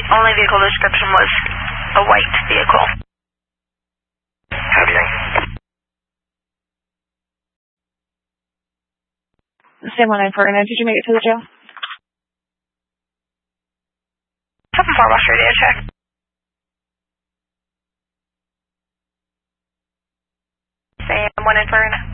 Only vehicle description was a white vehicle. Copy. Same 19 Ferguson. Did you make it to the jail? 7-4 West Radio check. Sam 1 in Ferguson.